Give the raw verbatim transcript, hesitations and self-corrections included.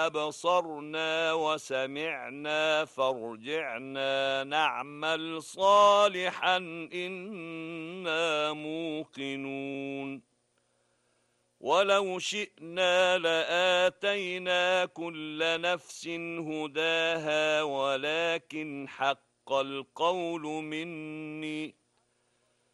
أبصرنا وسمعنا فارجعنا نعمل صالحا إنا موقنون ولو شئنا لآتينا كل نفس هداها ولكن حق القول مني